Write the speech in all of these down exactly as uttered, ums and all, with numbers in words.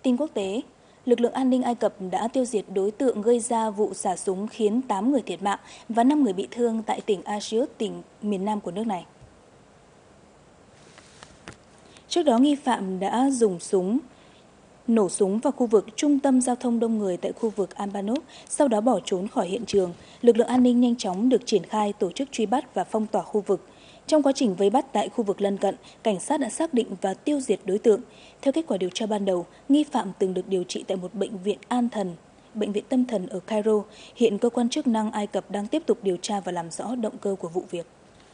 Tin quốc tế, lực lượng an ninh Ai Cập đã tiêu diệt đối tượng gây ra vụ xả súng khiến tám người thiệt mạng và năm người bị thương tại tỉnh Asyut, tỉnh miền nam của nước này. Trước đó, nghi phạm đã dùng súng nổ súng vào khu vực trung tâm giao thông đông người tại khu vực Al-Banov, sau đó bỏ trốn khỏi hiện trường. Lực lượng an ninh nhanh chóng được triển khai tổ chức truy bắt và phong tỏa khu vực. Trong quá trình vây bắt tại khu vực lân cận, cảnh sát đã xác định và tiêu diệt đối tượng. Theo kết quả điều tra ban đầu, nghi phạm từng được điều trị tại một bệnh viện an thần, bệnh viện tâm thần ở Cairo. Hiện cơ quan chức năng Ai Cập đang tiếp tục điều tra và làm rõ động cơ của vụ việc.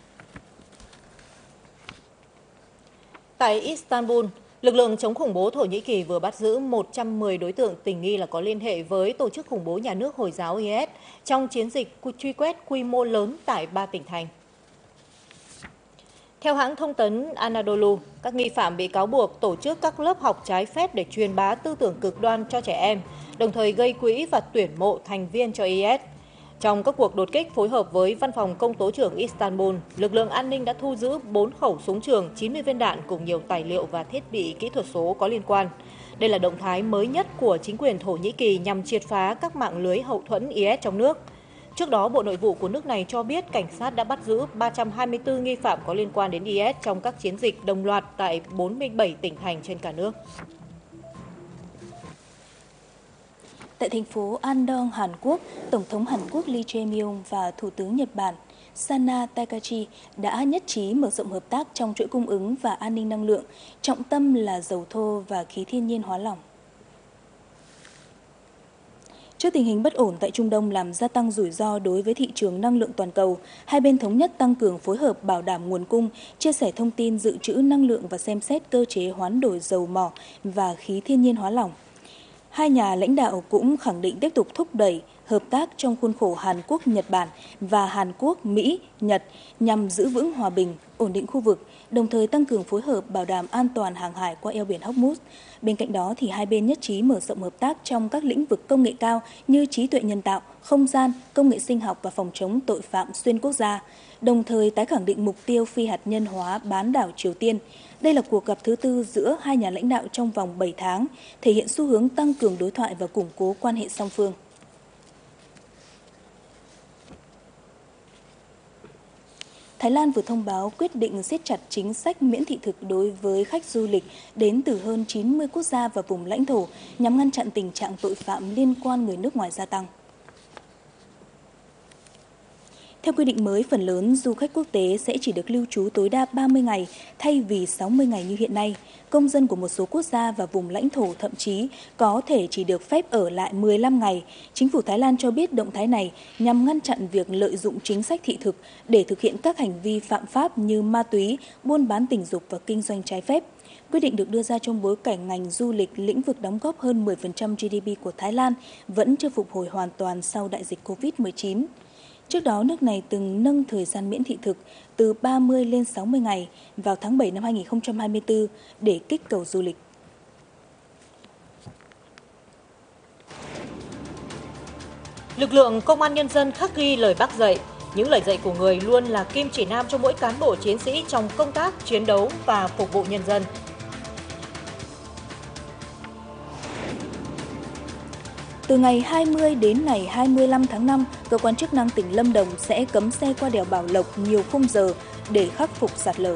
Tại Istanbul, lực lượng chống khủng bố Thổ Nhĩ Kỳ vừa bắt giữ một trăm mười đối tượng tình nghi là có liên hệ với tổ chức khủng bố nhà nước Hồi giáo i ét trong chiến dịch truy quét quy mô lớn tại ba tỉnh thành. Theo hãng thông tấn Anadolu, các nghi phạm bị cáo buộc tổ chức các lớp học trái phép để truyền bá tư tưởng cực đoan cho trẻ em, đồng thời gây quỹ và tuyển mộ thành viên cho i ét. Trong các cuộc đột kích phối hợp với Văn phòng Công tố trưởng Istanbul, lực lượng an ninh đã thu giữ bốn khẩu súng trường, chín mươi viên đạn cùng nhiều tài liệu và thiết bị kỹ thuật số có liên quan. Đây là động thái mới nhất của chính quyền Thổ Nhĩ Kỳ nhằm triệt phá các mạng lưới hậu thuẫn i ét trong nước. Trước đó, Bộ Nội vụ của nước này cho biết cảnh sát đã bắt giữ ba trăm hai mươi tư nghi phạm có liên quan đến i ét trong các chiến dịch đồng loạt tại bốn mươi bảy tỉnh thành trên cả nước. Tại thành phố Andong, Hàn Quốc, Tổng thống Hàn Quốc Lee Jae-myung và Thủ tướng Nhật Bản Sana Takachi đã nhất trí mở rộng hợp tác trong chuỗi cung ứng và an ninh năng lượng, trọng tâm là dầu thô và khí thiên nhiên hóa lỏng. Trước tình hình bất ổn tại Trung Đông làm gia tăng rủi ro đối với thị trường năng lượng toàn cầu, hai bên thống nhất tăng cường phối hợp bảo đảm nguồn cung, chia sẻ thông tin dự trữ năng lượng và xem xét cơ chế hoán đổi dầu mỏ và khí thiên nhiên hóa lỏng. Hai nhà lãnh đạo cũng khẳng định tiếp tục thúc đẩy hợp tác trong khuôn khổ Hàn Quốc-Nhật Bản và Hàn Quốc-Mỹ-Nhật nhằm giữ vững hòa bình, ổn định khu vực, đồng thời tăng cường phối hợp bảo đảm an toàn hàng hải qua eo biển Hormuz. Bên cạnh đó, thì hai bên nhất trí mở rộng hợp tác trong các lĩnh vực công nghệ cao như trí tuệ nhân tạo, không gian, công nghệ sinh học và phòng chống tội phạm xuyên quốc gia, đồng thời tái khẳng định mục tiêu phi hạt nhân hóa bán đảo Triều Tiên. Đây là cuộc gặp thứ tư giữa hai nhà lãnh đạo trong vòng bảy tháng, thể hiện xu hướng tăng cường đối thoại và củng cố quan hệ song phương. Thái Lan vừa thông báo quyết định siết chặt chính sách miễn thị thực đối với khách du lịch đến từ hơn chín mươi quốc gia và vùng lãnh thổ nhằm ngăn chặn tình trạng tội phạm liên quan người nước ngoài gia tăng. Theo quy định mới, phần lớn du khách quốc tế sẽ chỉ được lưu trú tối đa ba mươi ngày thay vì sáu mươi ngày như hiện nay. Công dân của một số quốc gia và vùng lãnh thổ thậm chí có thể chỉ được phép ở lại mười lăm ngày. Chính phủ Thái Lan cho biết động thái này nhằm ngăn chặn việc lợi dụng chính sách thị thực để thực hiện các hành vi phạm pháp như ma túy, buôn bán tình dục và kinh doanh trái phép. Quyết định được đưa ra trong bối cảnh ngành du lịch, lĩnh vực đóng góp hơn mười phần trăm giê đê pê của Thái Lan, vẫn chưa phục hồi hoàn toàn sau đại dịch Covid mười chín. Trước đó, nước này từng nâng thời gian miễn thị thực từ ba mươi lên sáu mươi ngày vào tháng bảy năm hai nghìn không trăm hai mươi tư để kích cầu du lịch. Lực lượng công an nhân dân khắc ghi lời Bác dạy. Những lời dạy của người luôn là kim chỉ nam cho mỗi cán bộ chiến sĩ trong công tác, chiến đấu và phục vụ nhân dân. Từ ngày hai mươi đến ngày hai mươi lăm tháng năm, cơ quan chức năng tỉnh Lâm Đồng sẽ cấm xe qua đèo Bảo Lộc nhiều khung giờ để khắc phục sạt lở.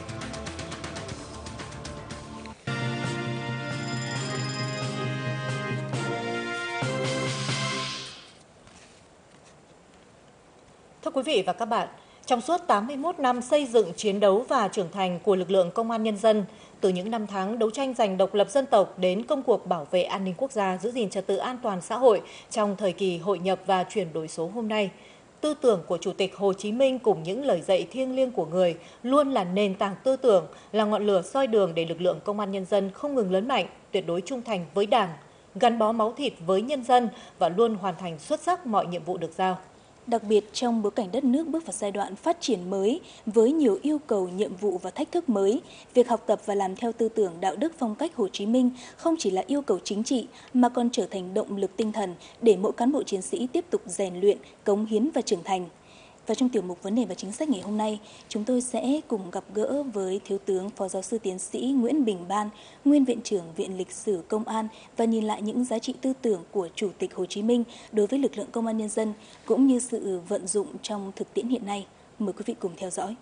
Thưa quý vị và các bạn, trong suốt tám mươi mốt năm xây dựng, chiến đấu và trưởng thành của lực lượng công an nhân dân, từ những năm tháng đấu tranh giành độc lập dân tộc đến công cuộc bảo vệ an ninh quốc gia, giữ gìn trật tự an toàn xã hội trong thời kỳ hội nhập và chuyển đổi số hôm nay, tư tưởng của Chủ tịch Hồ Chí Minh cùng những lời dạy thiêng liêng của người luôn là nền tảng tư tưởng, là ngọn lửa soi đường để lực lượng công an nhân dân không ngừng lớn mạnh, tuyệt đối trung thành với Đảng, gắn bó máu thịt với nhân dân và luôn hoàn thành xuất sắc mọi nhiệm vụ được giao. Đặc biệt trong bối cảnh đất nước bước vào giai đoạn phát triển mới với nhiều yêu cầu, nhiệm vụ và thách thức mới, việc học tập và làm theo tư tưởng đạo đức phong cách Hồ Chí Minh không chỉ là yêu cầu chính trị mà còn trở thành động lực tinh thần để mỗi cán bộ chiến sĩ tiếp tục rèn luyện, cống hiến và trưởng thành. Và trong tiểu mục vấn đề và chính sách ngày hôm nay, chúng tôi sẽ cùng gặp gỡ với Thiếu tướng Phó Giáo sư Tiến sĩ Nguyễn Bình Ban, nguyên Viện trưởng Viện Lịch sử Công an và nhìn lại những giá trị tư tưởng của Chủ tịch Hồ Chí Minh đối với lực lượng công an nhân dân cũng như sự vận dụng trong thực tiễn hiện nay. Mời quý vị cùng theo dõi.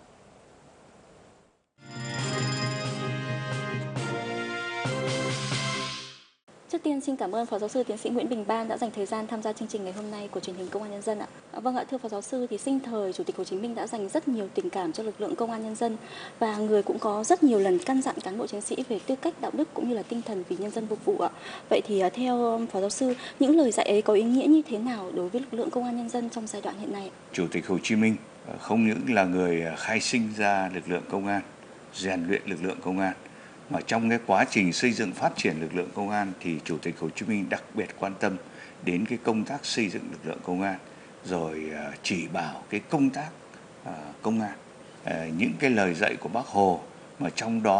Trước tiên xin cảm ơn Phó Giáo sư Tiến sĩ Nguyễn Bình Ban đã dành thời gian tham gia chương trình ngày hôm nay của truyền hình Công an Nhân dân ạ. Vâng ạ, thưa Phó Giáo sư, thì sinh thời Chủ tịch Hồ Chí Minh đã dành rất nhiều tình cảm cho lực lượng Công an Nhân dân và người cũng có rất nhiều lần căn dặn cán bộ chiến sĩ về tư cách đạo đức cũng như là tinh thần vì nhân dân phục vụ ạ. Vậy thì theo Phó Giáo sư, những lời dạy ấy có ý nghĩa như thế nào đối với lực lượng Công an Nhân dân trong giai đoạn hiện nay? Chủ tịch Hồ Chí Minh không những là người khai sinh ra lực lượng công an, rèn luyện lực lượng công an, mà trong cái quá trình xây dựng phát triển lực lượng công an thì Chủ tịch Hồ Chí Minh đặc biệt quan tâm đến cái công tác xây dựng lực lượng công an, rồi chỉ bảo cái công tác công an. Những cái lời dạy của Bác Hồ mà trong đó